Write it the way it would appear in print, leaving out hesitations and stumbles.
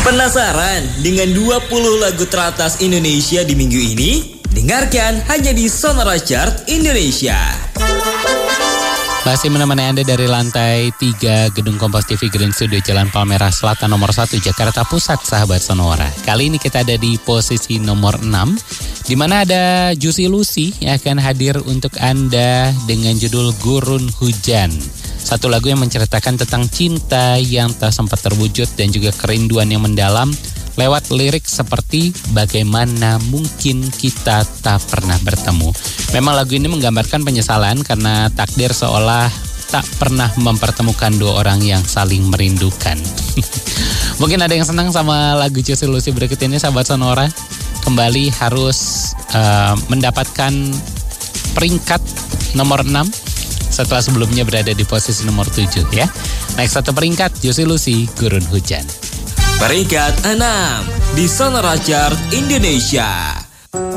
Penasaran dengan 20 lagu teratas Indonesia di minggu ini? Dengarkan hanya di Sonora Chart Indonesia. Masih menemani Anda dari lantai 3 Gedung Kompas TV Grand Studio Jalan Palmerah Selatan nomor 1 Jakarta Pusat, sahabat Sonora. Kali ini kita ada di posisi nomor 6, di mana ada Juicy Lucy yang akan hadir untuk Anda dengan judul Gurun Hujan. Satu lagu yang menceritakan tentang cinta yang tak sempat terwujud dan juga kerinduan yang mendalam lewat lirik seperti bagaimana mungkin kita tak pernah bertemu. Memang lagu ini menggambarkan penyesalan karena takdir seolah tak pernah mempertemukan dua orang yang saling merindukan. Mungkin ada yang senang sama lagu Juicy Lucy berikut ini, sahabat Sonora. Kembali harus mendapatkan peringkat nomor 6 setelah sebelumnya berada di posisi nomor 7 ya. Naik satu peringkat, Juicy Lucy, Gurun Hujan. Peringkat 6 di Sonora Chart Indonesia.